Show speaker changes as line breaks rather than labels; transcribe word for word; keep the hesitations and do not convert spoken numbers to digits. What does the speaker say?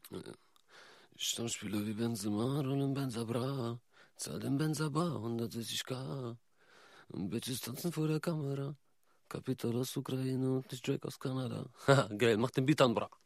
Stammspieler wie Benzema, rollen Benza bra. Zahl den Benza bar, hundertsechzig K. Und Bitches tanzen vor der Kamera. Kapital aus Ukraine und ich Drake aus Kanada. Haha, geil, mach den Beat an, bra.